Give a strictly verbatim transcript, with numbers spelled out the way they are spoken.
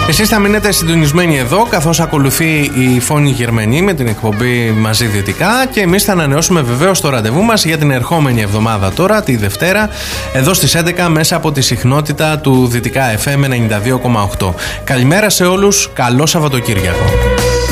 Εσείς θα μείνετε συντονισμένοι εδώ, καθώς ακολουθεί η Φόνη Γερμανή με την εκπομπή Μαζί Δυτικά, και εμείς θα ανανεώσουμε βεβαίως το ραντεβού μας για την ερχόμενη εβδομάδα τώρα, τη Δευτέρα, εδώ στις έντεκα, μέσα από τη συχνότητα του Δυτικά εφ εμ ενενήντα δύο κόμμα οκτώ. Καλημέρα σε όλους, καλό Σαββατοκύριακο.